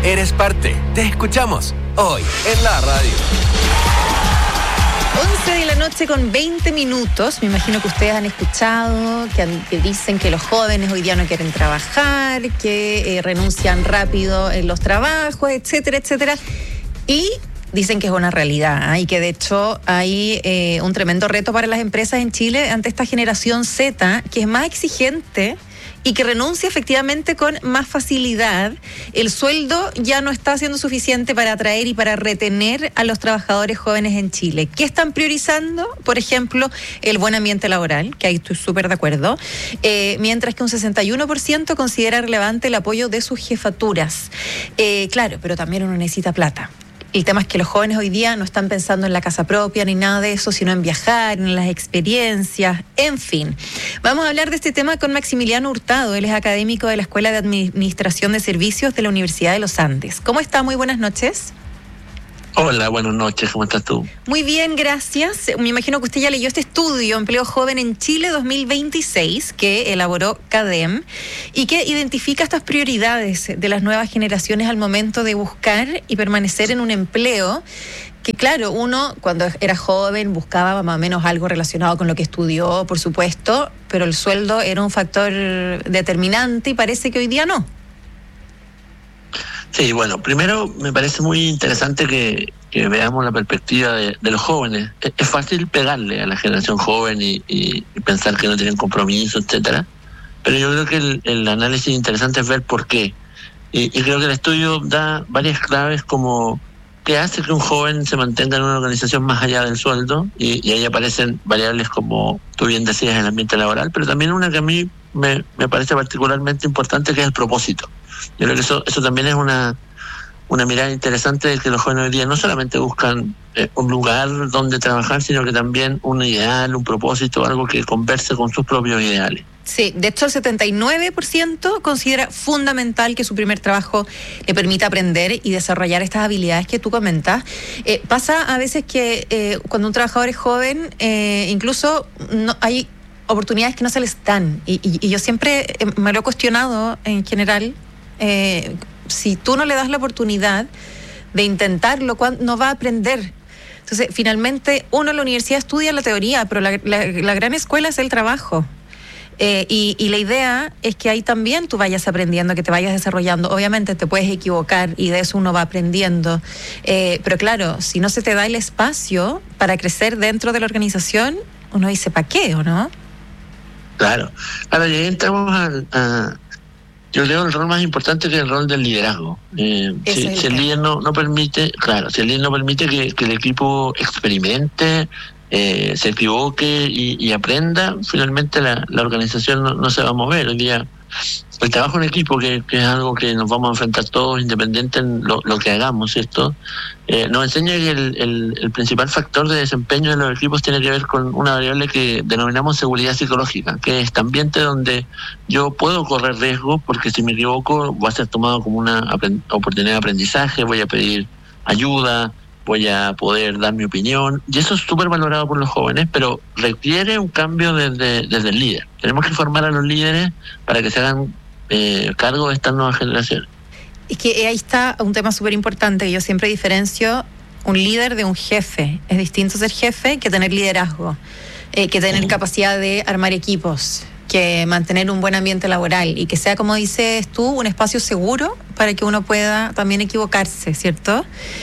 Eres parte. Te escuchamos hoy en la radio. 11:20 a.m. Me imagino que ustedes han escuchado que dicen que los jóvenes hoy día no quieren trabajar, que renuncian rápido en los trabajos, etcétera, etcétera. Y dicen que es una realidad, y que de hecho hay un tremendo reto para las empresas en Chile ante esta generación Z, que es más exigente y que renuncia efectivamente con más facilidad. El sueldo ya no está siendo suficiente para atraer y para retener a los trabajadores jóvenes en Chile. ¿Qué están priorizando? Por ejemplo, el buen ambiente laboral, que ahí estoy súper de acuerdo, mientras que un 61% considera relevante el apoyo de sus jefaturas. Claro, pero también uno necesita plata. El tema es que los jóvenes hoy día no están pensando en la casa propia ni nada de eso, sino en viajar, en las experiencias, en fin. Vamos a hablar de este tema con Maximiliano Hurtado. Él es académico de la Escuela de Administración de Servicios de la Universidad de los Andes. ¿Cómo está? Muy buenas noches. Hola, buenas noches, ¿cómo estás tú? Muy bien, gracias. Me imagino que usted ya leyó este estudio, Empleo Joven en Chile 2026, que elaboró CADEM, y que identifica estas prioridades de las nuevas generaciones al momento de buscar y permanecer en un empleo. Que claro, uno cuando era joven buscaba más o menos algo relacionado con lo que estudió, por supuesto, pero el sueldo era un factor determinante y parece que hoy día no. Sí, bueno, primero me parece muy interesante que veamos la perspectiva de los jóvenes. Es fácil pegarle a la generación joven y pensar que no tienen compromiso, etcétera, pero yo creo que el análisis interesante es ver por qué. Y creo que el estudio da varias claves como qué hace que un joven se mantenga en una organización más allá del sueldo, y ahí aparecen variables como tú bien decías, el ambiente laboral, pero también una que a mí me parece particularmente importante, que es el propósito. Yo creo que eso también es una mirada interesante de que los jóvenes hoy día no solamente buscan un lugar donde trabajar, sino que también un ideal, un propósito, algo que converse con sus propios ideales. Sí, de hecho el 79% considera fundamental que su primer trabajo le permita aprender y desarrollar estas habilidades que tú comentas. Pasa a veces que cuando un trabajador es joven, incluso no hay oportunidades que no se les dan, y yo siempre me lo he cuestionado en general. Si tú no le das la oportunidad de intentarlo, no va a aprender. Entonces, finalmente, uno en la universidad estudia la teoría, pero la gran escuela es el trabajo. Y la idea es que ahí también tú vayas aprendiendo, que te vayas desarrollando. Obviamente te puedes equivocar y de eso uno va aprendiendo. Pero claro, si no se te da el espacio para crecer dentro de la organización, uno dice, ¿para qué o no? Claro. Ahora ya entramos yo creo el rol más importante, que es el rol del liderazgo. Si el líder no permite, si el líder no permite que el equipo experimente, se equivoque y aprenda, finalmente la organización no se va a mover. Hoy día el trabajo en equipo, que es algo que nos vamos a enfrentar todos, independiente en lo que hagamos, ¿cierto? Nos enseña que el principal factor de desempeño de los equipos tiene que ver con una variable que denominamos seguridad psicológica, que es este ambiente donde yo puedo correr riesgos, porque si me equivoco va a ser tomado como una oportunidad de aprendizaje, voy a pedir ayuda, voy a poder dar mi opinión, y eso es súper valorado por los jóvenes, pero requiere un cambio desde el líder. Tenemos que formar a los líderes para que se hagan cargo de estas nuevas generaciones. Es que ahí está un tema súper importante, que yo siempre diferencio un líder de un jefe. Es distinto ser jefe que tener liderazgo, que tener capacidad de armar equipos, que mantener un buen ambiente laboral, y que sea, como dices tú, un espacio seguro para que uno pueda también equivocarse, ¿cierto?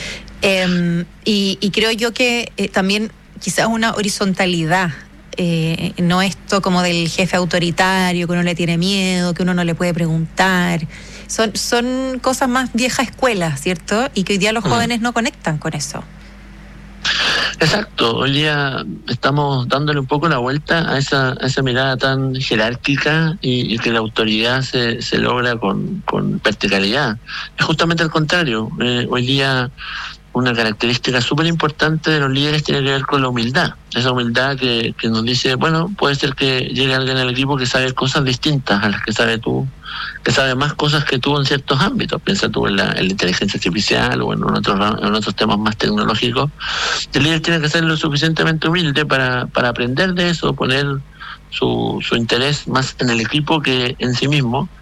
Y creo yo que también quizás una horizontalidad, no esto como del jefe autoritario, que uno le tiene miedo, que uno no le puede preguntar. Son cosas más vieja escuela, ¿cierto? Y que hoy día los jóvenes no conectan con eso. Exacto, hoy día estamos dándole un poco la vuelta a esa mirada tan jerárquica y que la autoridad se logra con verticalidad. Es justamente al contrario. Hoy día una característica súper importante de los líderes tiene que ver con la humildad. Esa humildad que nos dice, bueno, puede ser que llegue alguien al equipo que sabe cosas distintas a las que sabe tú, que sabe más cosas que tú en ciertos ámbitos. Piensa tú en la inteligencia artificial o en otros temas más tecnológicos. El líder tiene que ser lo suficientemente humilde para aprender de eso, poner su interés más en el equipo que en sí mismo.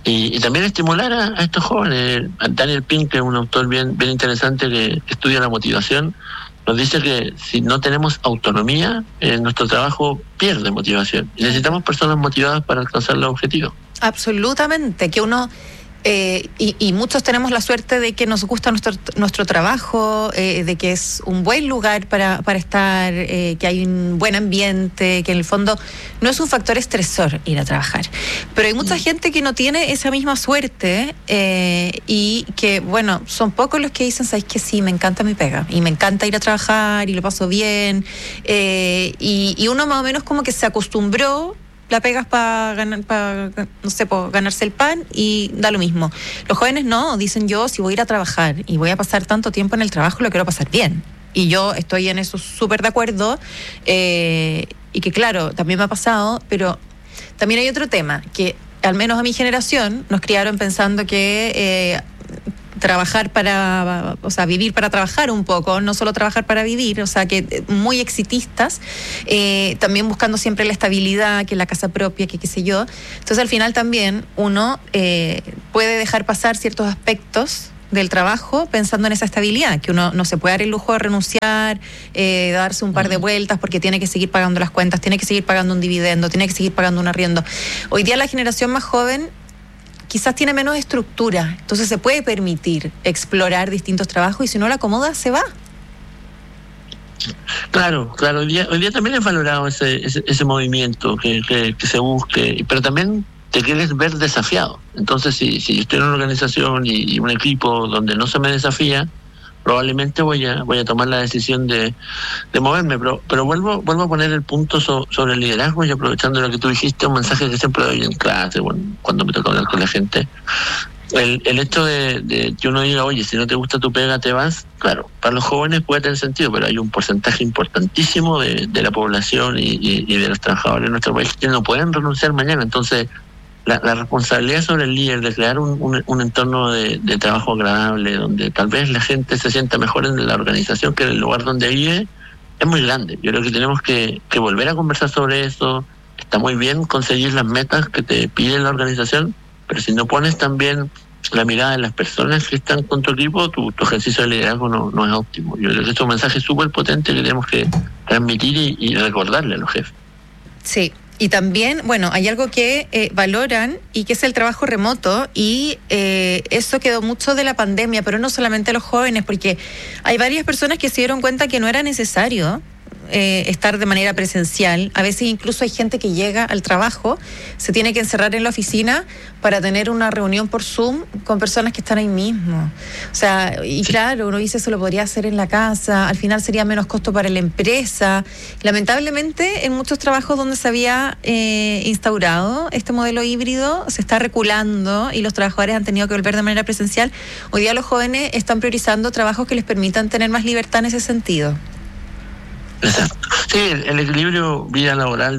Y también estimular a estos jóvenes. Daniel Pink, que es un autor bien interesante que estudia la motivación, nos dice que si no tenemos autonomía, nuestro trabajo pierde motivación. Y necesitamos personas motivadas para alcanzar los objetivos. Absolutamente, que uno... y muchos tenemos la suerte de que nos gusta nuestro trabajo, de que es un buen lugar para estar, que hay un buen ambiente, que en el fondo no es un factor estresor ir a trabajar. Pero hay mucha gente que no tiene esa misma suerte y que, bueno, son pocos los que dicen, ¿sabes qué? Sí, me encanta mi pega y me encanta ir a trabajar y lo paso bien. Y uno más o menos como que se acostumbró. La pegas para ganarse el pan y da lo mismo. Los jóvenes no, dicen yo, si voy a ir a trabajar y voy a pasar tanto tiempo en el trabajo, lo quiero pasar bien. Y yo estoy en eso súper de acuerdo. Y que claro, también me ha pasado, pero también hay otro tema, que al menos a mi generación nos criaron pensando que... trabajar para, o sea, vivir para trabajar un poco, no solo trabajar para vivir, o sea, que muy exitistas, también buscando siempre la estabilidad, que la casa propia, que qué sé yo. Entonces, al final también uno puede dejar pasar ciertos aspectos del trabajo pensando en esa estabilidad, que uno no se puede dar el lujo de renunciar, darse un par de vueltas porque tiene que seguir pagando las cuentas, tiene que seguir pagando un dividendo, tiene que seguir pagando un arriendo. Hoy día la generación más joven quizás tiene menos estructura, entonces se puede permitir explorar distintos trabajos y si no la acomoda, se va. Claro, hoy día también es valorado ese movimiento que se busque, pero también te quieres ver desafiado. Entonces, si yo estoy en una organización y un equipo donde no se me desafía, probablemente voy a tomar la decisión de moverme, pero vuelvo a poner el punto sobre el liderazgo y aprovechando lo que tú dijiste, un mensaje que siempre doy en clase, cuando me toca hablar con la gente. El hecho de que uno diga, oye, si no te gusta tu pega, te vas, claro, para los jóvenes puede tener sentido, pero hay un porcentaje importantísimo de la población y de los trabajadores de nuestro país que no pueden renunciar mañana. Entonces, la responsabilidad sobre el líder de crear un entorno de trabajo agradable, donde tal vez la gente se sienta mejor en la organización que en el lugar donde vive, es muy grande. Yo creo que tenemos que volver a conversar sobre eso. Está muy bien conseguir las metas que te pide la organización, pero si no pones también la mirada de las personas que están con tu equipo, tu ejercicio de liderazgo no es óptimo. Yo creo que es un mensaje súper potente que tenemos que transmitir y recordarle a los jefes. Sí. Y también, bueno, hay algo que valoran y que es el trabajo remoto y eso quedó mucho de la pandemia, pero no solamente los jóvenes, porque hay varias personas que se dieron cuenta que no era necesario estar de manera presencial. A veces incluso hay gente que llega al trabajo, se tiene que encerrar en la oficina para tener una reunión por Zoom con personas que están ahí mismo. O sea, y claro, uno dice eso lo podría hacer en la casa, al final sería menos costo para la empresa. Lamentablemente, en muchos trabajos donde se había instaurado este modelo híbrido, se está reculando y los trabajadores han tenido que volver de manera presencial. Hoy día los jóvenes están priorizando trabajos que les permitan tener más libertad en ese sentido. Exacto. Sí, el equilibrio vida laboral,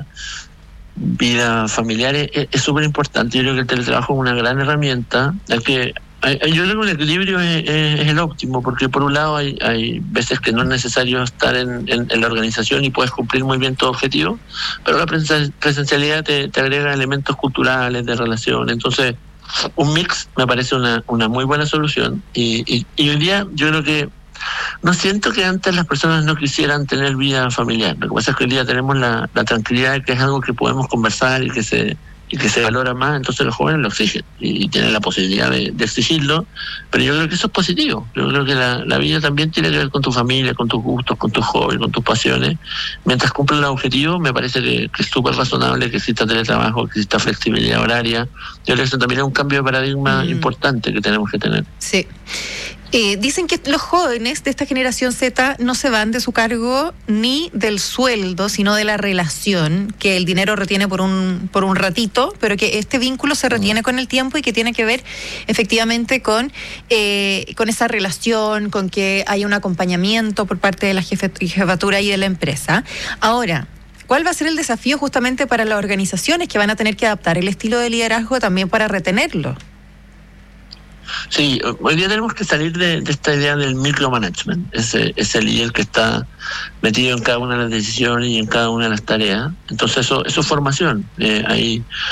vida familiar es súper importante. Yo creo que el teletrabajo es una gran herramienta. Yo creo que el equilibrio es el óptimo, porque por un lado hay veces que no es necesario estar en la organización y puedes cumplir muy bien tu objetivo, pero la presencialidad te agrega elementos culturales, de relación. Entonces, un mix me parece una muy buena solución. Y hoy día yo creo que no siento que antes las personas no quisieran tener vida familiar. Lo que pasa es que hoy día tenemos la tranquilidad de que es algo que podemos conversar y que se valora más, entonces los jóvenes lo exigen y tienen la posibilidad de exigirlo, pero yo creo que eso es positivo. Yo creo que la vida también tiene que ver con tu familia, con tus gustos, con tus hobbies, con tus pasiones. Mientras cumplen los objetivos, me parece que es súper razonable que exista teletrabajo, que exista flexibilidad horaria. Yo creo que eso también es un cambio de paradigma importante que tenemos que tener. Sí. Dicen que los jóvenes de esta generación Z no se van de su cargo ni del sueldo, sino de la relación, que el dinero retiene por un ratito, pero que este vínculo se retiene con el tiempo y que tiene que ver efectivamente con esa relación, con que haya un acompañamiento por parte de la jefatura y de la empresa. Ahora, ¿cuál va a ser el desafío justamente para las organizaciones que van a tener que adaptar el estilo de liderazgo también para retenerlo? Sí, hoy día tenemos que salir de esta idea del micromanagement, ese líder que está metido en cada una de las decisiones y en cada una de las tareas. Entonces eso es formación. Hay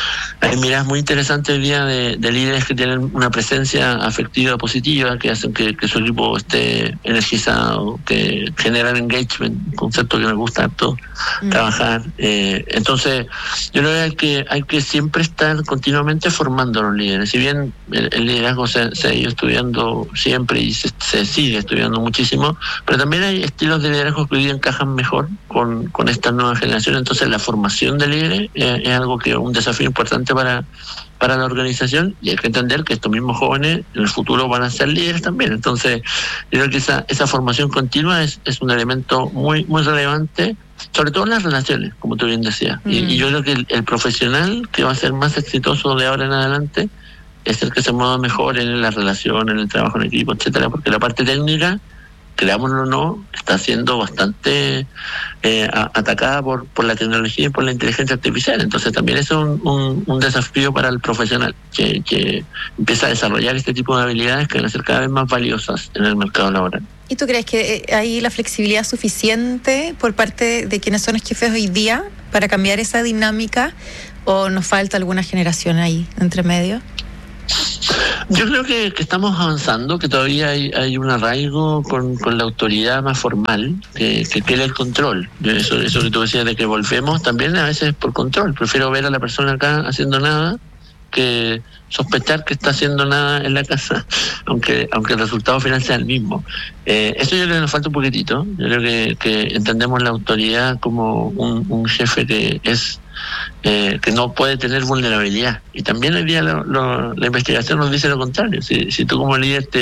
Hay miradas muy interesantes hoy día de líderes que tienen una presencia afectiva positiva, que hacen que su equipo esté energizado, que generan engagement, un concepto que me gusta harto trabajar. Entonces, yo creo que hay que siempre estar continuamente formando a los líderes. Si bien el liderazgo se ha ido estudiando siempre y se sigue estudiando muchísimo, pero también hay estilos de liderazgo que hoy día encajan mejor con esta nueva generación. Entonces, la formación de líderes es algo que es un desafío importante para la organización, y hay que entender que estos mismos jóvenes en el futuro van a ser líderes también. Entonces, yo creo que esa formación continua es un elemento muy, muy relevante, sobre todo en las relaciones, como tú bien decías. Y yo creo que el profesional que va a ser más exitoso de ahora en adelante es el que se mueva mejor en la relación, en el trabajo en equipo, etcétera, porque la parte técnica, creámoslo o no, está siendo bastante atacada por la tecnología y por la inteligencia artificial. Entonces también es un desafío para el profesional que empieza a desarrollar este tipo de habilidades que van a ser cada vez más valiosas en el mercado laboral. ¿Y tú crees que hay la flexibilidad suficiente por parte de quienes son los jefes hoy día para cambiar esa dinámica, o nos falta alguna generación ahí entre medio? Yo creo que estamos avanzando, que todavía hay un arraigo con la autoridad más formal que quiere el control. Eso que tú decías de que volvemos también a veces por control. Prefiero ver a la persona acá haciendo nada que sospechar que está haciendo nada en la casa, aunque el resultado final sea el mismo. Eso yo creo que nos falta un poquitito. Yo creo que entendemos la autoridad como un jefe que es que no puede tener vulnerabilidad. Y también hoy día la investigación nos dice lo contrario. Si tú como líder